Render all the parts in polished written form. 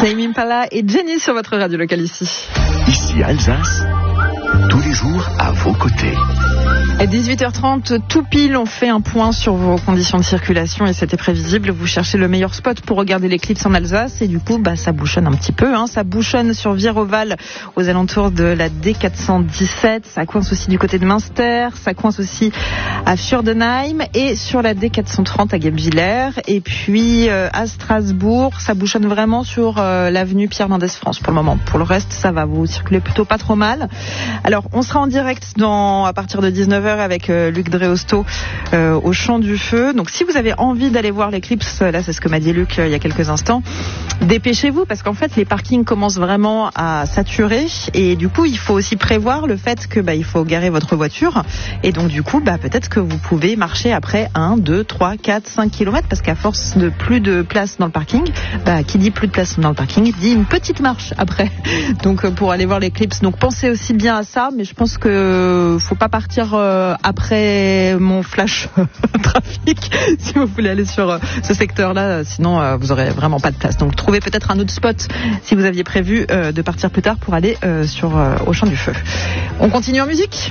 Tame Impala et Jenny sur votre radio locale ici. Ici Alsace, tous les jours à vos côtés. À 18h30, tout pile, on fait un point sur vos conditions de circulation et c'était prévisible. Vous cherchez le meilleur spot pour regarder l'éclipse en Alsace et du coup, ça bouchonne un petit peu. Ça bouchonne sur Viroval aux alentours de la D417. Ça coince aussi du côté de Münster. Ça coince aussi à Fürdenheim et sur la D430 à Guebwiller. Et puis à Strasbourg, ça bouchonne vraiment sur l'avenue Pierre Mendès France pour le moment. Pour le reste, ça va. Vous circulez plutôt pas trop mal. Alors, on sera en direct à partir de 19h avec Luc Dreosto au Champ du Feu. Donc si vous avez envie d'aller voir l'éclipse, là c'est ce que m'a dit Luc il y a quelques instants, dépêchez-vous parce qu'en fait les parkings commencent vraiment à saturer et du coup il faut aussi prévoir le fait que il faut garer votre voiture et donc du coup peut-être que vous pouvez marcher après 1, 2, 3, 4, 5 km parce qu'à force de plus de place dans le parking, qui dit plus de place dans le parking dit une petite marche après. Donc pour aller voir l'éclipse, donc pensez aussi bien à ça, mais je pense que faut pas partir après mon flash trafic si vous voulez aller sur ce secteur-là, sinon vous aurez vraiment pas de place. Donc trouvez peut-être un autre spot si vous aviez prévu de partir plus tard pour aller au Champ du Feu. On continue en musique.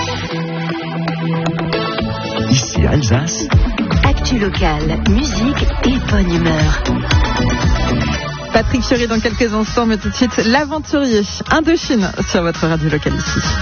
Ici Alsace. Actu locale, musique et bonne humeur. Patrick Fiori dans quelques instants, mais tout de suite l'aventurier Indochine sur votre radio locale ici.